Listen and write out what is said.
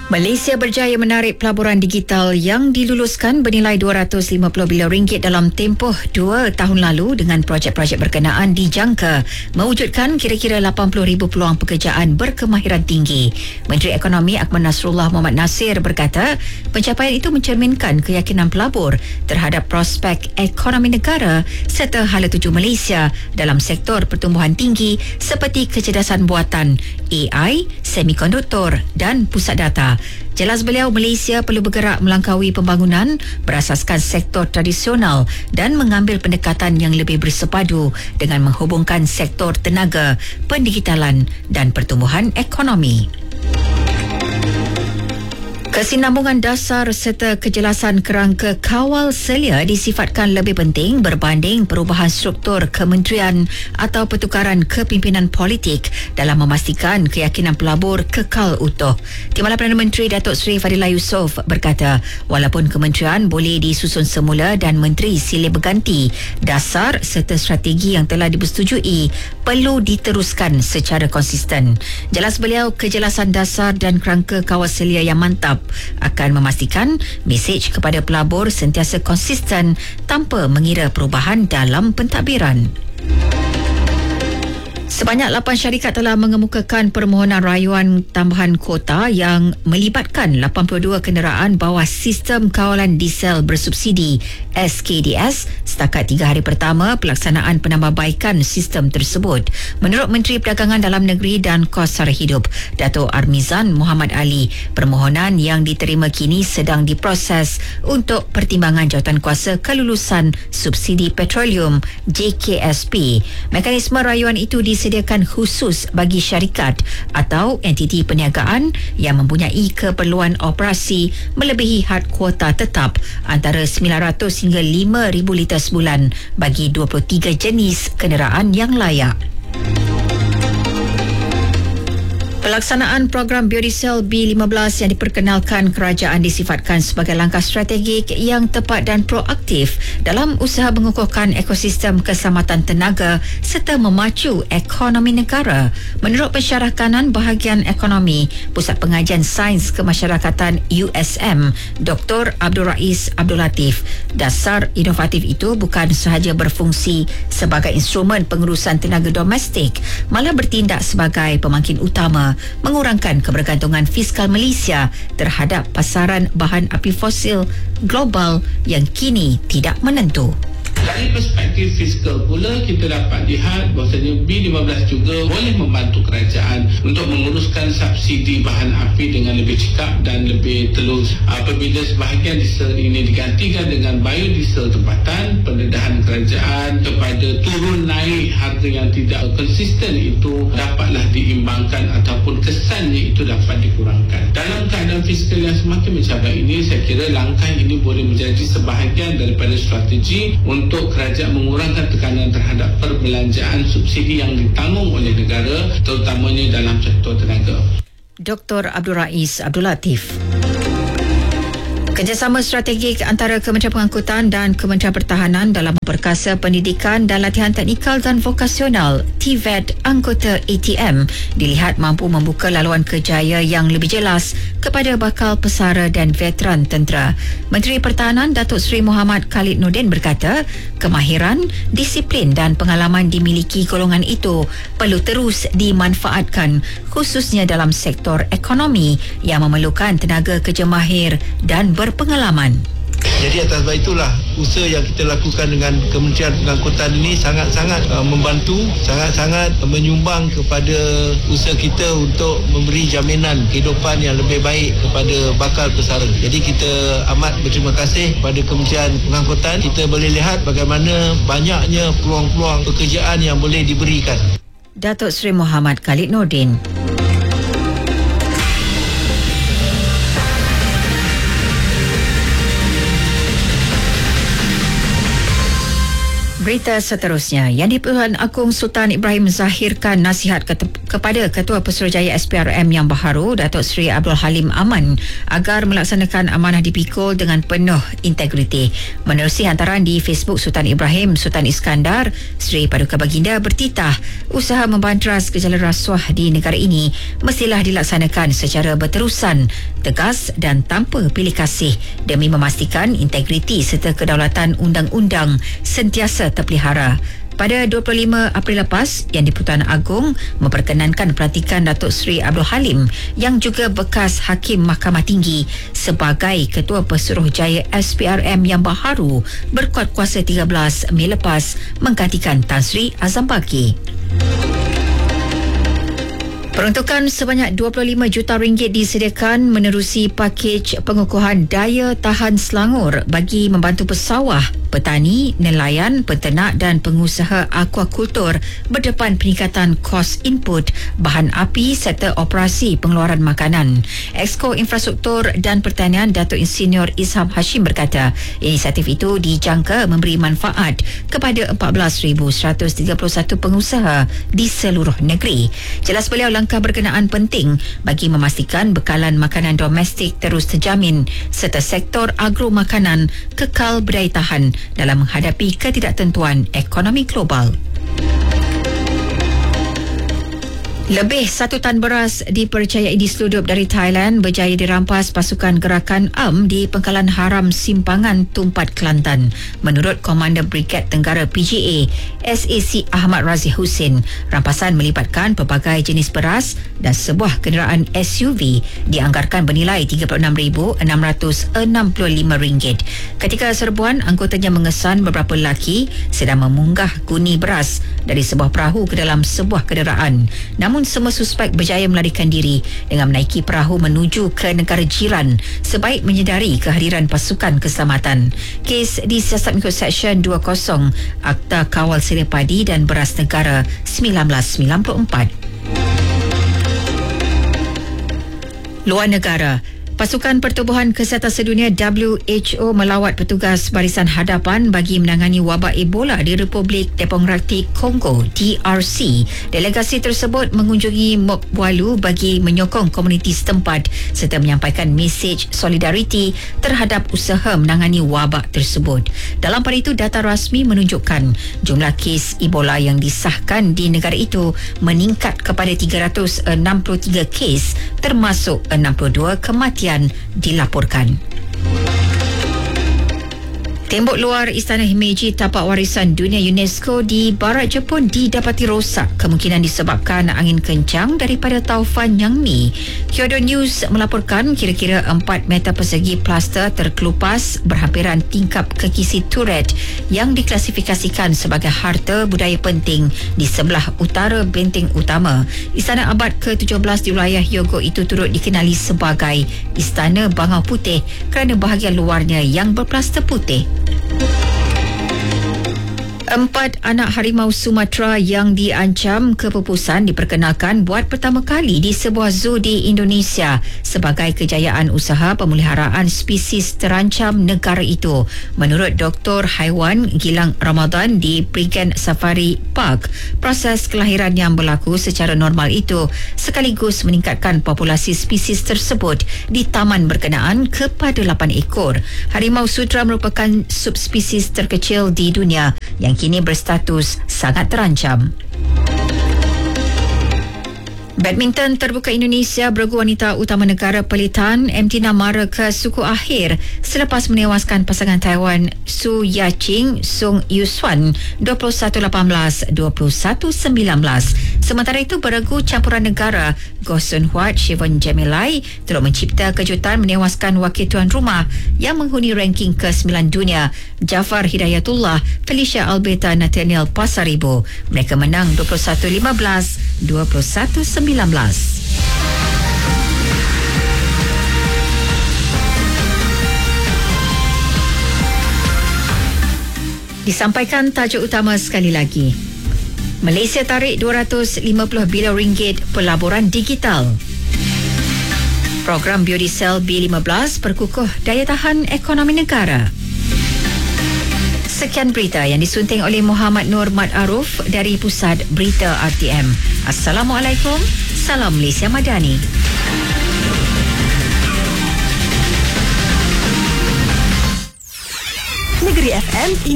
Malaysia berjaya menarik pelaburan digital yang diluluskan bernilai 250 bilion ringgit dalam tempoh 2 tahun lalu dengan projek-projek berkenaan dijangka mewujudkan kira-kira 80,000 peluang pekerjaan berkemahiran tinggi. Menteri Ekonomi Ahmad Nasrullah Mohamad Nasir berkata, pencapaian itu mencerminkan keyakinan pelabur terhadap prospek ekonomi negara serta hala tuju Malaysia dalam sektor pertumbuhan tinggi seperti kecerdasan buatan, AI, semikonduktor dan pusat data. Jelas beliau, Malaysia perlu bergerak melangkaui pembangunan berasaskan sektor tradisional dan mengambil pendekatan yang lebih bersepadu dengan menghubungkan sektor tenaga, pendigitalan dan pertumbuhan ekonomi. Kesinambungan dasar serta kejelasan kerangka kawal selia disifatkan lebih penting berbanding perubahan struktur kementerian atau pertukaran kepimpinan politik dalam memastikan keyakinan pelabur kekal utuh. Timbalan Perdana Menteri Datuk Seri Fadilah Yusof berkata, walaupun kementerian boleh disusun semula dan menteri silih berganti, dasar serta strategi yang telah dipersetujui perlu diteruskan secara konsisten. Jelas beliau, kejelasan dasar dan kerangka kawal selia yang mantap akan memastikan mesej kepada pelabur sentiasa konsisten tanpa mengira perubahan dalam pentadbiran. Sebanyak 8 syarikat telah mengemukakan permohonan rayuan tambahan kuota yang melibatkan 82 kenderaan bawah sistem kawalan diesel bersubsidi SKDS setakat 3 hari pertama pelaksanaan penambahbaikan sistem tersebut. Menurut Menteri Perdagangan Dalam Negeri dan Kos Sara Hidup, Dato' Armizan Muhammad Ali, permohonan yang diterima kini sedang diproses untuk pertimbangan Jawatankuasa Kelulusan Subsidi Petroleum JKSP. Mekanisme rayuan itu disediakan khusus bagi syarikat atau entiti perniagaan yang mempunyai keperluan operasi melebihi had kuota tetap antara 900 hingga 5,000 liter sebulan bagi 23 jenis kenderaan yang layak. Pelaksanaan program biodiesel B15 yang diperkenalkan kerajaan disifatkan sebagai langkah strategik yang tepat dan proaktif dalam usaha mengukuhkan ekosistem keselamatan tenaga serta memacu ekonomi negara. Menurut pensyarah kanan bahagian ekonomi Pusat Pengajian Sains Kemasyarakatan USM, Dr. Abdul Rais Abdul Latif, dasar inovatif itu bukan sahaja berfungsi sebagai instrumen pengurusan tenaga domestik, malah bertindak sebagai pemangkin utama mengurangkan kebergantungan fiskal Malaysia terhadap pasaran bahan api fosil global yang kini tidak menentu. Dari perspektif fiskal pula, kita dapat lihat bahawasanya B15 juga boleh membantu kerajaan untuk menguruskan subsidi bahan api dengan lebih cekap dan lebih telus. Apabila sebahagian diesel ini digantikan dengan biodiesel tempatan, pendedahan kerajaan kepada turun naik harga yang tidak konsisten itu dapatlah diimbangkan ataupun kesannya itu dapat dikurangkan. Dalam keadaan fiskal yang semakin mencabar ini, saya kira langkah ini boleh menjadi sebahagian daripada strategi untuk kerajaan mengurangkan tekanan terhadap perbelanjaan subsidi yang ditanggung oleh negara, terutamanya dalam sektor tenaga. Dr. Abdul Rais Abdul Latif. Kerjasama strategik antara Kementerian Pengangkutan dan Kementerian Pertahanan dalam memperkasa pendidikan dan latihan teknikal dan vokasional TVET anggota ATM dilihat mampu membuka laluan kerjaya yang lebih jelas kepada bakal pesara dan veteran tentera. Menteri Pertahanan Datuk Seri Muhammad Khalid Nordin berkata, kemahiran, disiplin dan pengalaman dimiliki golongan itu perlu terus dimanfaatkan khususnya dalam sektor ekonomi yang memerlukan tenaga kerja mahir dan berpengalaman. Jadi atas sebab itulah usaha yang kita lakukan dengan Kementerian Pengangkutan ini sangat-sangat membantu, sangat-sangat menyumbang kepada usaha kita untuk memberi jaminan kehidupan yang lebih baik kepada bakal pesara. Jadi kita amat berterima kasih kepada Kementerian Pengangkutan. Kita boleh lihat bagaimana banyaknya peluang-peluang pekerjaan yang boleh diberikan. Datuk Seri Muhammad Khalid Nordin. Berita seterusnya, Yang di-Pertuan Agong Sultan Ibrahim zahirkan nasihat kepada Ketua Pesuruhjaya SPRM yang baharu, Datuk Seri Abdul Halim Aman, agar melaksanakan amanah dipikul dengan penuh integriti. Menerusi hantaran di Facebook Sultan Ibrahim, Sultan Iskandar, Seri Paduka Baginda bertitah, usaha membantras gejala rasuah di negara ini mestilah dilaksanakan secara berterusan, tegas dan tanpa pilih kasih demi memastikan integriti serta kedaulatan undang-undang sentiasa terpelihara. Pada 25 April lepas, Yang di-Pertuan Agong memperkenankan pelantikan Datuk Seri Abdul Halim yang juga bekas Hakim Mahkamah Tinggi sebagai Ketua Pesuruhjaya SPRM yang baharu berkuat kuasa 13 Mei lepas menggantikan Tan Sri Azam Baki. Peruntukan sebanyak 25 juta ringgit disediakan menerusi pakej pengukuhan daya tahan Selangor bagi membantu pesawah, petani, nelayan, peternak dan pengusaha akuakultur berdepan peningkatan kos input, bahan api serta operasi pengeluaran makanan. Exco Infrastruktur dan Pertanian Datuk Insinyur Isham Hashim berkata, inisiatif itu dijangka memberi manfaat kepada 14,131 pengusaha di seluruh negeri. Jelas beliau langkah berkenaan penting bagi memastikan bekalan makanan domestik terus terjamin serta sektor agro makanan kekal berdaya tahan dalam menghadapi ketidaktentuan ekonomi global. Lebih 1 tan beras dipercayai diseludup dari Thailand berjaya dirampas pasukan gerakan AM di Pangkalan Haram Simpangan Tumpat Kelantan. Menurut Komander Brigad Tenggara PGA SAC Ahmad Razi Husin, rampasan melibatkan pelbagai jenis beras dan sebuah kenderaan SUV dianggarkan bernilai RM36,665. Ketika serbuan, anggotanya mengesan beberapa lelaki sedang memunggah guni beras dari sebuah perahu ke dalam sebuah kenderaan. Namun semua suspek berjaya melarikan diri dengan menaiki perahu menuju ke negara jiran sebaik menyedari kehadiran pasukan keselamatan. Kes disiasat mengikut Seksyen 20 Akta Kawal Selia Padi dan Beras Negara 1994. Luar negara, Pasukan Pertubuhan Kesihatan Sedunia WHO melawat petugas barisan hadapan bagi menangani wabak Ebola di Republik Demokratik Kongo DRC. Delegasi tersebut mengunjungi Mokwalu bagi menyokong komuniti setempat serta menyampaikan mesej solidariti terhadap usaha menangani wabak tersebut. Dalam pada itu, data rasmi menunjukkan jumlah kes Ebola yang disahkan di negara itu meningkat kepada 363 kes termasuk 62 kematian dilaporkan. Tembok luar Istana Himeji Tapak Warisan Dunia UNESCO di barat Jepun didapati rosak, kemungkinan disebabkan angin kencang daripada taufan Yangmi. Kyodo News melaporkan kira-kira 4 meter persegi plaster terkelupas berhampiran tingkap kekisi turret yang diklasifikasikan sebagai harta budaya penting di sebelah utara benteng utama. Istana abad ke-17 di wilayah Hyogo itu turut dikenali sebagai Istana Bangau Putih kerana bahagian luarnya yang berplaster putih. 4 anak harimau Sumatera yang diancam kepupusan diperkenalkan buat pertama kali di sebuah zoo di Indonesia sebagai kejayaan usaha pemeliharaan spesies terancam negara itu. Menurut Dr. Haiwan Gilang Ramadan di Prigen Safari Park, proses kelahiran yang berlaku secara normal itu sekaligus meningkatkan populasi spesies tersebut di taman berkenaan kepada 8 ekor. Harimau Sutra merupakan subspesies terkecil di dunia yang kini berstatus sangat terancam. Badminton terbuka Indonesia beregu wanita utama negara pelitan Emtina mara ke suku akhir selepas menewaskan pasangan Taiwan Su Yaqing Sung Yuswan 21-18, 21-19. Sementara itu, beregu campuran negara Goh Sun Huat Shivon Jamilai turut mencipta kejutan menewaskan wakil tuan rumah yang menghuni ranking ke-9 dunia Jafar Hidayatullah Felicia Alberta Nathaniel Pasaribu. Mereka menang 21-15, 21-19. Disampaikan tajuk utama sekali lagi. Malaysia tarik 250 bilion ringgit pelaburan digital. Program biodiesel B15 perkukuh daya tahan ekonomi negara. Sekian berita yang disunting oleh Muhammad Nur Mat Aruf dari Pusat Berita RTM. Assalamualaikum. Salam Malaysia Madani. Negeri FM